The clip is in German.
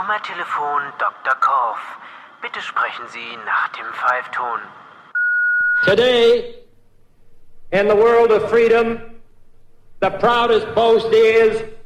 Kummertelefon Dr. Korff. Bitte sprechen Sie nach dem Pfeifton. Today, in the world of freedom, the proudest boast is